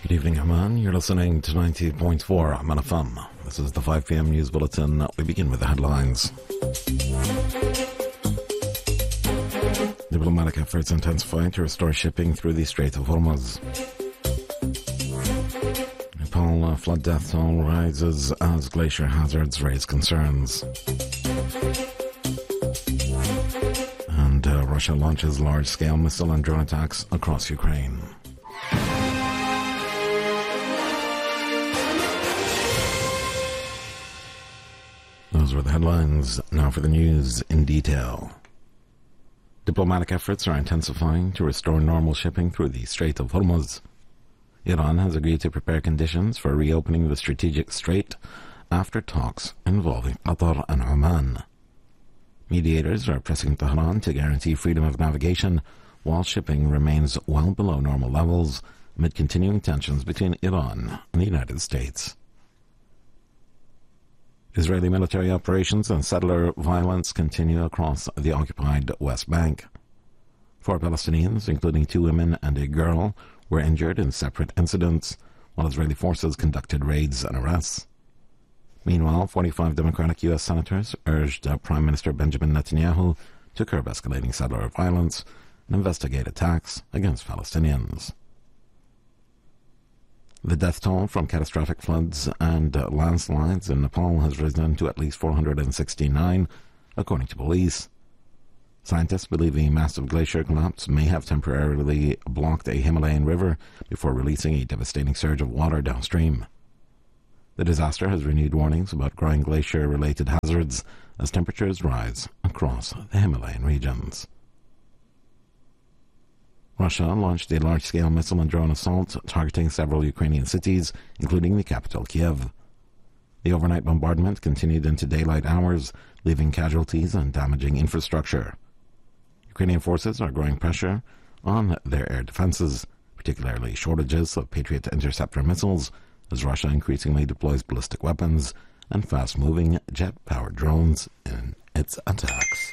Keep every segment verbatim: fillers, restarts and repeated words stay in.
Good evening, Oman. You're listening to ninety point four Oman F M. This is the five p.m. News Bulletin. We begin with the headlines. Diplomatic efforts intensify to restore shipping through the Strait of Hormuz. Nepal uh, flood death toll rises as glacier hazards raise concerns. And uh, Russia launches large-scale missile and drone attacks across Ukraine. Those were the headlines. Now for the news in detail. Diplomatic efforts are intensifying to restore normal shipping through the Strait of Hormuz. Iran has agreed to prepare conditions for reopening the strategic strait after talks involving Qatar and Oman. Mediators are pressing Tehran to guarantee freedom of navigation while shipping remains well below normal levels amid continuing tensions between Iran and the United States. Israeli military operations and settler violence continue across the occupied West Bank. Four Palestinians, including two women and a girl, were injured in separate incidents, while Israeli forces conducted raids and arrests. Meanwhile, forty-five Democratic U S senators urged Prime Minister Benjamin Netanyahu to curb escalating settler violence and investigate attacks against Palestinians. The death toll from catastrophic floods and uh, landslides in Nepal has risen to at least four hundred sixty-nine, according to police. Scientists believe the massive glacier collapse may have temporarily blocked a Himalayan river before releasing a devastating surge of water downstream. The disaster has renewed warnings about growing glacier-related hazards as temperatures rise across the Himalayan regions. Russia launched a large-scale missile and drone assault targeting several Ukrainian cities, including the capital, Kiev. The overnight bombardment continued into daylight hours, leaving casualties and damaging infrastructure. Ukrainian forces are growing pressure on their air defenses, particularly shortages of Patriot interceptor missiles, as Russia increasingly deploys ballistic weapons and fast-moving jet-powered drones in its attacks.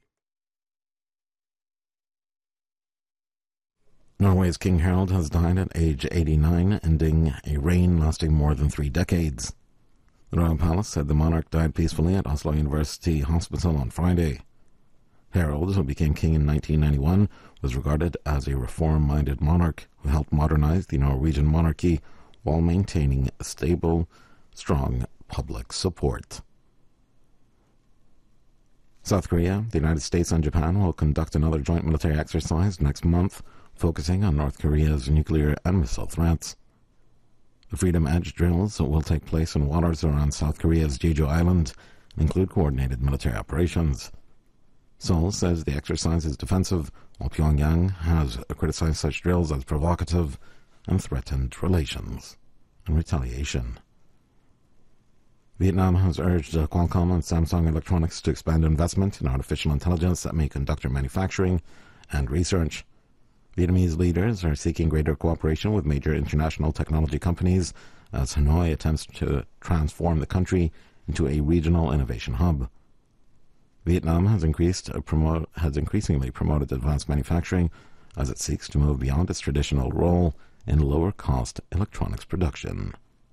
Norway's King Harald has died at age eighty-nine, ending a reign lasting more than three decades. The Royal Palace said the monarch died peacefully at Oslo University Hospital on Friday. Harald, who became king in nineteen ninety-one, was regarded as a reform-minded monarch who helped modernize the Norwegian monarchy while maintaining stable, strong public support. South Korea, the United States, and Japan will conduct another joint military exercise next month, focusing on North Korea's nuclear and missile threats. The Freedom Edge drills will take place in waters around South Korea's Jeju Island and include coordinated military operations. Seoul says the exercise is defensive, while Pyongyang has criticized such drills as provocative and threatened relations and retaliation. Vietnam has urged Qualcomm and Samsung Electronics to expand investment in artificial intelligence that semiconductor manufacturing and research. Vietnamese leaders are seeking greater cooperation with major international technology companies as Hanoi attempts to transform the country into a regional innovation hub. Vietnam has increased uh, promote, has increasingly promoted advanced manufacturing as it seeks to move beyond its traditional role in lower-cost electronics production.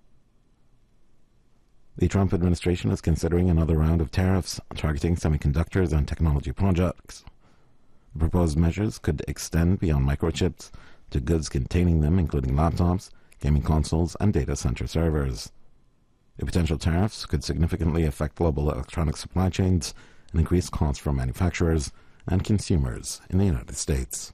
The Trump administration is considering another round of tariffs targeting semiconductors and technology projects. The proposed measures could extend beyond microchips to goods containing them, including laptops, gaming consoles, and data center servers. The potential tariffs could significantly affect global electronic supply chains and increase costs for manufacturers and consumers in the United States.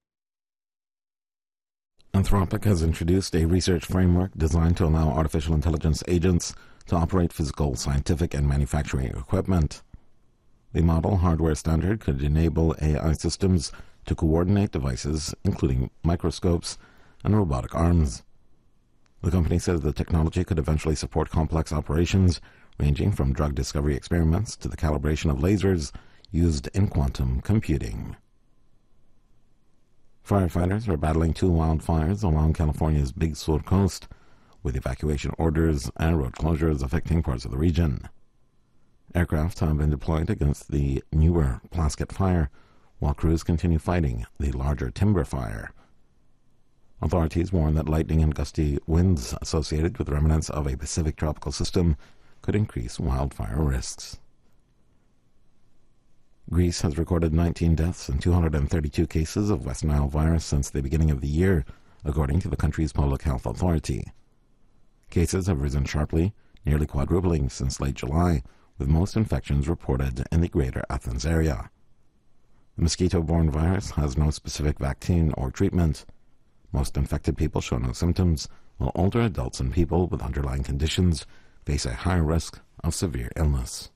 Anthropic has introduced a research framework designed to allow artificial intelligence agents to operate physical, scientific, and manufacturing equipment. The model hardware standard could enable A I systems to coordinate devices, including microscopes and robotic arms. The company says the technology could eventually support complex operations, ranging from drug discovery experiments to the calibration of lasers used in quantum computing. Firefighters are battling two wildfires along California's Big Sur coast, with evacuation orders and road closures affecting parts of the region. Aircraft have been deployed against the newer Plaskett fire, while crews continue fighting the larger timber fire. Authorities warn that lightning and gusty winds associated with remnants of a Pacific tropical system could increase wildfire risks. Greece has recorded nineteen deaths and two hundred thirty-two cases of West Nile virus since the beginning of the year, according to the country's public health authority. Cases have risen sharply, nearly quadrupling since late July, with most infections reported in the greater Athens area. The mosquito-borne virus has no specific vaccine or treatment. Most infected people show no symptoms, while older adults and people with underlying conditions face a higher risk of severe illness.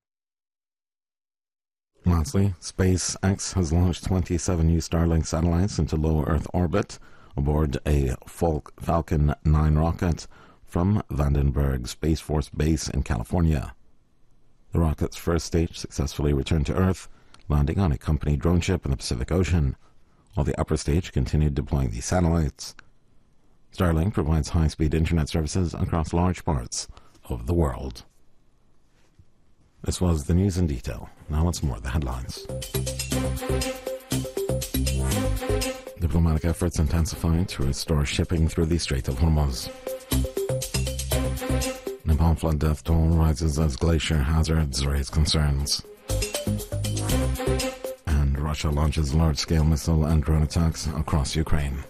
Lastly, SpaceX has launched twenty-seven new Starlink satellites into low Earth orbit aboard a Falcon nine rocket from Vandenberg Space Force Base in California. The rocket's first stage successfully returned to Earth, landing on a company drone ship in the Pacific Ocean, while the upper stage continued deploying these satellites. Starlink provides high-speed internet services across large parts of the world. This was the news in detail. Now let's more of the headlines. Diplomatic efforts intensify to restore shipping through the Strait of Hormuz. Nepal flood death toll rises as glacier hazards raise concerns. And Russia launches large-scale missile and drone attacks across Ukraine.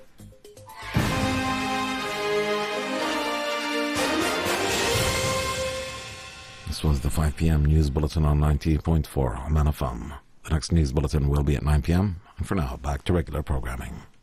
This was the five p.m. News Bulletin on ninety point four Oman F M. The next news bulletin will be at nine p.m. And for now, back to regular programming.